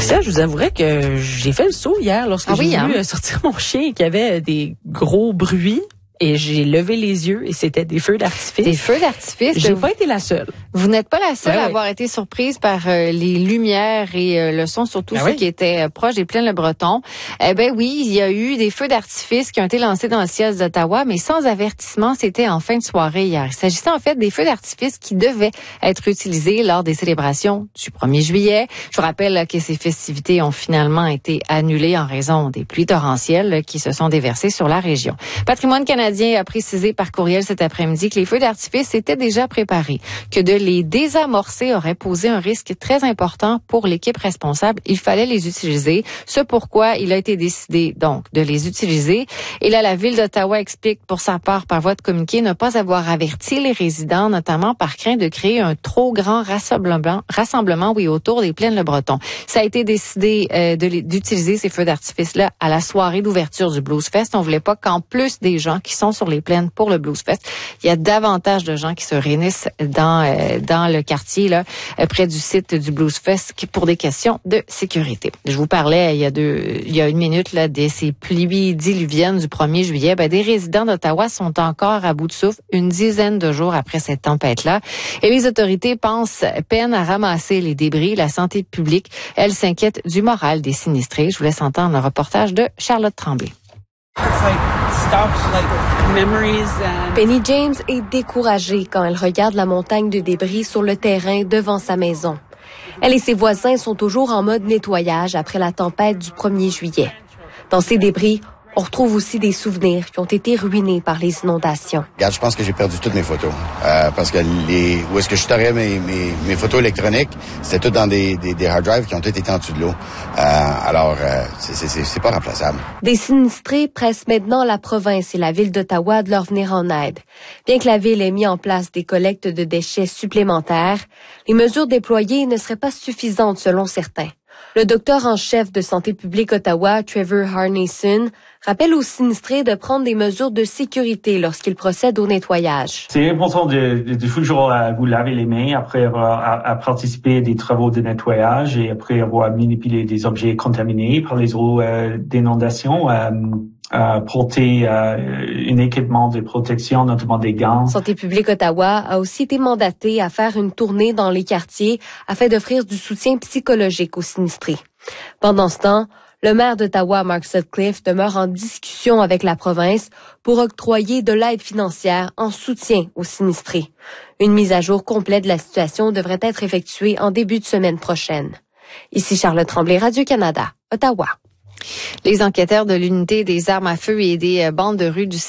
Ça, je vous avouerais que j'ai fait le saut hier lorsque j'ai voulu sortir mon chien et qu'il y avait des gros bruits. Et j'ai levé les yeux et c'était des feux d'artifice. Des feux d'artifice? J'ai pas été la seule. Vous n'êtes pas la seule à avoir été surprise par les lumières et le son, surtout ceux qui étaient proches des Plaines-le-Breton. Eh ben oui, il y a eu des feux d'artifice qui ont été lancés dans le ciel d'Ottawa, mais sans avertissement, c'était en fin de soirée hier. Il s'agissait en fait des feux d'artifice qui devaient être utilisés lors des célébrations du 1er juillet. Je vous rappelle que ces festivités ont finalement été annulées en raison des pluies torrentielles qui se sont déversées sur la région. Patrimoine canadien a précisé par courriel cet après-midi que les feux d'artifice étaient déjà préparés, que de les désamorcer aurait posé un risque très important pour l'équipe responsable. Il fallait les utiliser. Ce pourquoi il a été décidé donc de les utiliser. Et là, la Ville d'Ottawa explique pour sa part par voie de communiqué ne pas avoir averti les résidents, notamment par crainte de créer un trop grand rassemblement autour des Plaines-le-Breton. Ça a été décidé d'utiliser ces feux d'artifice-là à la soirée d'ouverture du Blues Fest. On voulait pas qu'en plus des gens qui sont sur les plaines pour le Blues Fest, il y a davantage de gens qui se réunissent dans le quartier là près du site du Blues Fest pour des questions de sécurité. Je vous parlais il y a une minute là de ces pluies diluviennes du 1er juillet. Des résidents d'Ottawa sont encore à bout de souffle une dizaine de jours après cette tempête-là. Et les autorités peinent à ramasser les débris. La santé publique, elle, s'inquiète du moral des sinistrés. Je vous laisse entendre un reportage de Charlotte Tremblay. Penny James est découragée quand elle regarde la montagne de débris sur le terrain devant sa maison. Elle et ses voisins sont toujours en mode nettoyage après la tempête du 1er juillet. Dans ces débris, on retrouve aussi des souvenirs qui ont été ruinés par les inondations. Regarde, je pense que j'ai perdu toutes mes photos. Parce que où est-ce que je storais mes photos électroniques, c'était tout dans des hard drives qui ont toutes été en dessous de l'eau. Alors, c'est pas remplaçable. Des sinistrés pressent maintenant la province et la Ville d'Ottawa de leur venir en aide. Bien que la Ville ait mis en place des collectes de déchets supplémentaires, les mesures déployées ne seraient pas suffisantes selon certains. Le docteur en chef de Santé publique Ottawa, Trevor Harneyson, rappelle aux sinistrés de prendre des mesures de sécurité lorsqu'ils procèdent au nettoyage. C'est important de toujours vous laver les mains après avoir participé à des travaux de nettoyage et après avoir manipulé des objets contaminés par les eaux d'inondation. Porter un équipement de protection, notamment des gants. Santé publique Ottawa a aussi été mandatée à faire une tournée dans les quartiers afin d'offrir du soutien psychologique aux sinistrés. Pendant ce temps, le maire d'Ottawa, Mark Sutcliffe, demeure en discussion avec la province pour octroyer de l'aide financière en soutien aux sinistrés. Une mise à jour complète de la situation devrait être effectuée en début de semaine prochaine. Ici Charlotte Tremblay, Radio-Canada, Ottawa. Les enquêteurs de l'unité des armes à feu et des bandes de rue du